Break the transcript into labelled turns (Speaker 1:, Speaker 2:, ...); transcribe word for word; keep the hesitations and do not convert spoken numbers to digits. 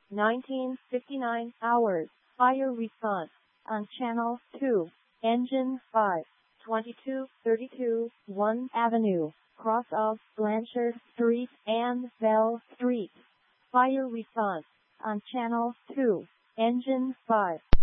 Speaker 1: nineteen fifty-nine hours. Fire response on Channel two. Engine five. twenty-two thirty-two, one Avenue, cross of Blanchard Street and Bell Street. Fire response on Channel two. Engine five.